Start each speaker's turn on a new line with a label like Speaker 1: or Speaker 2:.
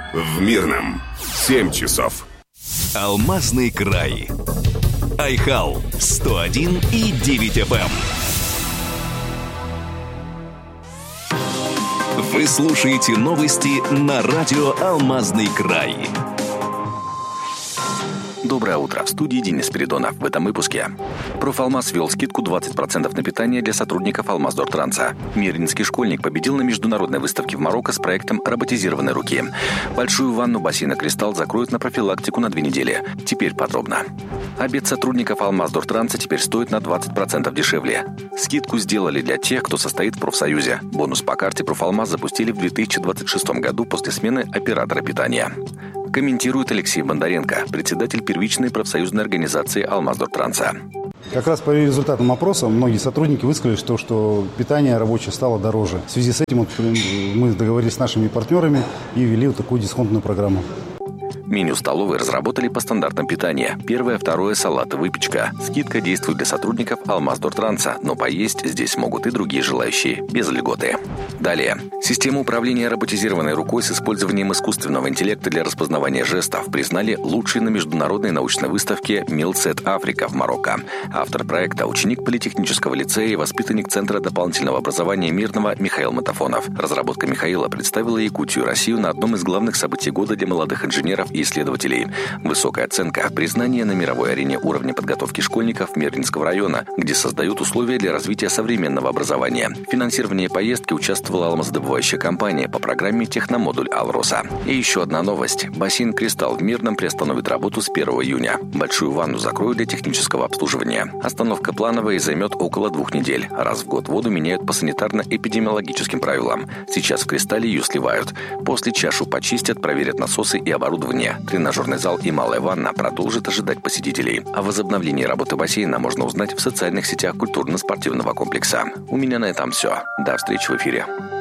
Speaker 1: В Мирном 7 часов.
Speaker 2: Алмазный край. Айхал 101,9 FM. Вы слушаете новости на радио «Алмазный край».
Speaker 3: Доброе утро. В студии Денис Спиридонов. В этом выпуске. Профалмаз ввел скидку 20% на питание для сотрудников Алмаздортранса. Мирнинский школьник победил на международной выставке в Марокко с проектом роботизированной руки. Большую ванну бассейна «Кристалл» закроют на профилактику на 2 недели. Теперь подробно. Обед сотрудников Алмаздортранса теперь стоит на 20% дешевле. Скидку сделали для тех, кто состоит в профсоюзе. Бонус по карте Профалмаз запустили в 2026 году после смены оператора питания. Комментирует Алексей Бондаренко, председатель первичной профсоюзной организации Алмаздортранса.
Speaker 4: Как раз по результатам опроса многие сотрудники высказали, что питание рабочее стало дороже. В связи с этим мы договорились с нашими партнерами и ввели такую дисконтную программу.
Speaker 3: Меню столовой разработали по стандартам питания. Первое, второе – салат и выпечка. Скидка действует для сотрудников Алмаздортранса, но поесть здесь могут и другие желающие, без льготы. Далее. Систему управления роботизированной рукой с использованием искусственного интеллекта для распознавания жестов признали лучшей на международной научной выставке Милсет Африка в Марокко. Автор проекта – ученик политехнического лицея и воспитанник Центра дополнительного образования Мирного Михаил Матафонов. Разработка Михаила представила Якутию и Россию на одном из главных событий года для молодых инженеров и исследователей. Высокая оценка – признание на мировой арене уровня подготовки школьников Мирнинского района, где создают условия для развития современного образования. В финансировании поездки участвовала алмаздобывающая компания по программе «Техномодуль Алроса». И еще одна новость. Бассейн «Кристалл» в Мирном приостановит работу с 1 июня. Большую ванну закроют для технического обслуживания. Остановка плановая и займет около 2 недель. Раз в год воду меняют по санитарно-эпидемиологическим правилам. Сейчас в «Кристалле» ее сливают. После чашу почистят, проверят насосы и оборудование. Тренажерный зал и малая ванна продолжат ожидать посетителей. О возобновлении работы бассейна можно узнать в социальных сетях культурно-спортивного комплекса. У меня на этом все. До встречи в эфире.